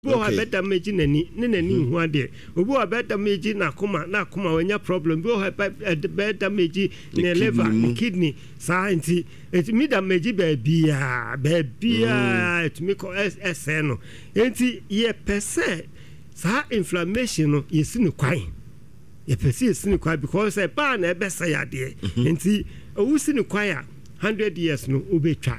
Bo have damage nani hu ade. Obo have damage na kuma wanya problem. Bo have bad damage ne liver, ne kidney. Sa nti it me damage baby it me ko no. Enti ye percent sa inflammation no ye sinu kwan. Ye percent ye sinu kwan because e ba na e be say ade. Enti owu sinu kwan 100 years no obetwa.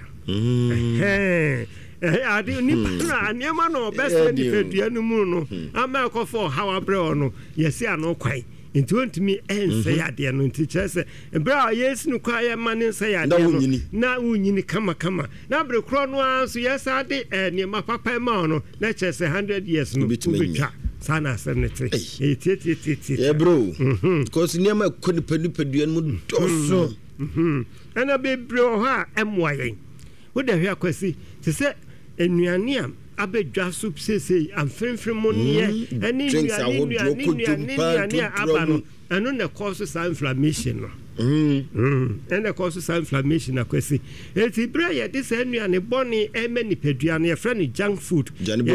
Ade ni pra niema no best ni pedua no mu no ama ekofo hawa bre no yesi ano kwan nti wontumi ense yade no nti kyerese bra yesi no kwa ye mane nse yade no na unyini kama na bre kro no anso yesa de niema papa ma no na kyerese 100 years no ubetwa sana senete yeah bro because niema ko ni pedua no mu doso ana be bre ho a emwayen wo da hwe akwasi te se enuane a abedwa soup sese amfremfrem mo ne ani nuane aba no eno na cause sa inflammation no and cause sa inflammation akwesi eti bra ye de sa enuane boni emani pedua no ye friend junk food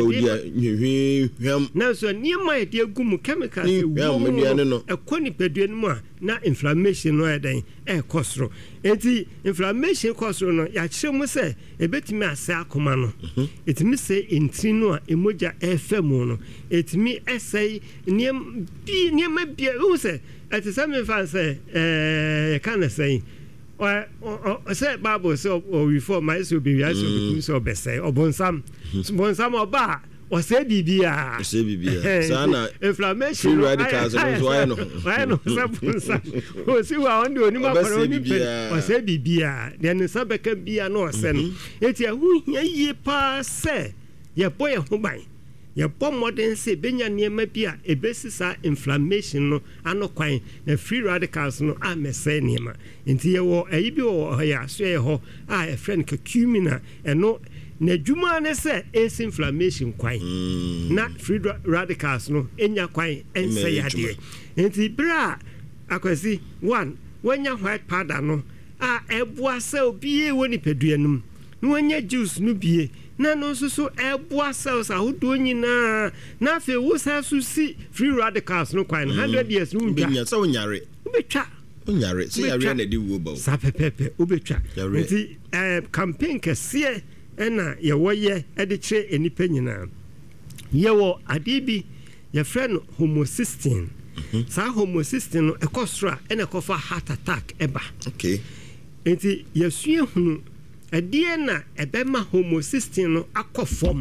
na so niema ye de agum chemicals ekoni pedua no mu a na inflammation no eden kosro enti inflammation kosro no ya kyeremu se ebetimi ase akoma no etimi se entri no a emoja efemu no etimi esai niema bia u se ati some fan say can say say Bible so before my so be ya so be say obonsam oba o say bibia sana inflammation free radicals why no sabunsa o si wa on do ni ma para oni pe o say bibia then sabeka bia no se no eti ahu hia yie pa se ye boy ho ban ye bom modern say benya niema bia ebesisa inflammation no anokwan na free radicals no amese niema enti ye wo ayi bi wo ya so ye ho a e friend curcumina eno na djuma ne se is inflammation kwan na free radicals no enya kwan ense yade enti bra akwasi 1 wanya white powder no a ebua se obi woni peduanum no wanya juice no bie na no so ebua cells ahodo nyina na fe wo sa so si free radicals no kwan 100 years no nya sa onyare ubetwa onyare se yare na di wo ba sa pepepe ubetwa nti campaign kese ena ye woye ede kire enipa nyina ye wo adibi ye friend homocysteine sa homocysteine no ekosra ena kofa heart attack eba okay nti ye sue hunu adie na ebema homocysteine no akofom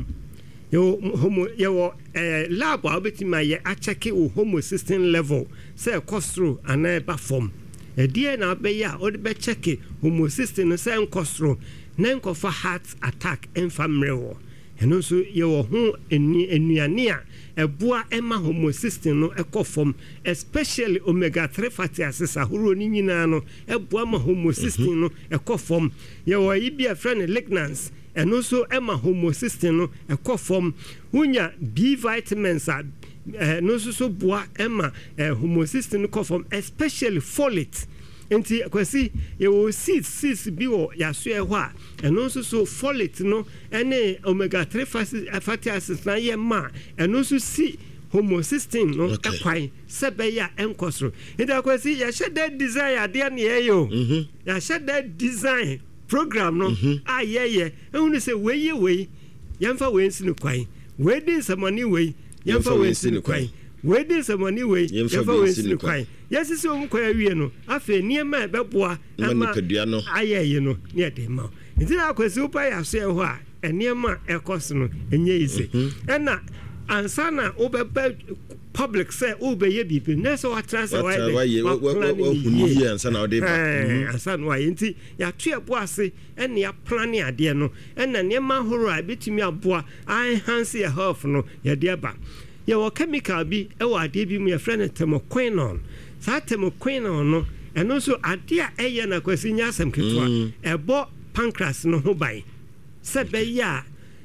yo lab abetima ye acheke o homocysteine level say kostro ana eba form adie na abeya o de be cheke homocysteine no say nkostro na nkofa heart attack enfamrewo eno so ye wo ho enuane a eboa ema homocysteine no ekofom especially omega 3 fatty acids ahoro ni nyina no eboa ma homocysteine no ekofom ye wo ibia friend lignans eno so ema homocysteine no ekofom hunya B vitamins a no so boa ema homocysteine no ekofom especially folate enti kwasi ye wo seeds bi wo yaso e ho a eno so folate no ene omega 3 fatty acids na ye ma eno so si homocysteine no ekwan sebeya enkosro enti kwasi ya shede design ade na ye yo ya shede design program no ayeye ehunu se weye yamfa wensi no kwan wedding ceremony we yamfa wensi no kwan wedding ceremony we yamfa wensi no kwan yes so mu kwa wie no afa niema ebeboa ama ayeye no ne de ma nti akwasi upa ya so e ho a niema ekos no enye ise ena ansana obeba public say obeye bibi na so watrasa wa ohuni ansana ode ba ansana wa nti ya to ebo ase ene ya plan ade no ena niema horo a betimi aboa enhance your health no ya de ba ya wo chemical bi e wo ade bi mu ya friend thermoquinone sa thermoquinone no eno so ade a eye na kwasi nya asem ketwa ebo pancreas no ho ban se be ya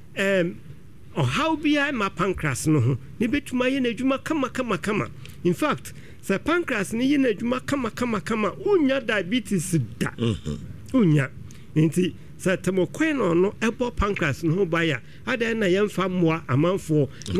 how be I my pancreas no ni betuma ye na adwuma kama in fact se pancreas ni ye na adwuma kama unya diabetes da unya nti sɛ thermocoin no ɛbɔ pancreas no ho baya ada na yɛmfa mmoa amanfoɔ